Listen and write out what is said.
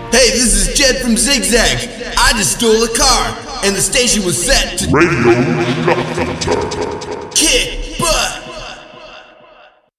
Hey, this is Jed from Zigzag. I just stole a car, and the station was set to Radio Shotgun. kick